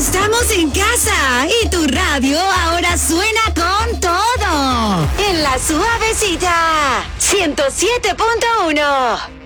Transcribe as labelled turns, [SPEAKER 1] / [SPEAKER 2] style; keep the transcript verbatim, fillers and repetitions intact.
[SPEAKER 1] Estamos en casa y tu radio ahora suena con todo. En La Suavecita, ciento siete punto uno.